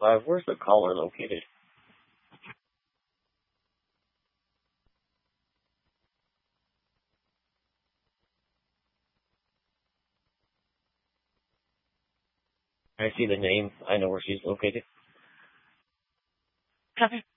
5. Where's the caller located? I see the name. I know where she's located. Copy.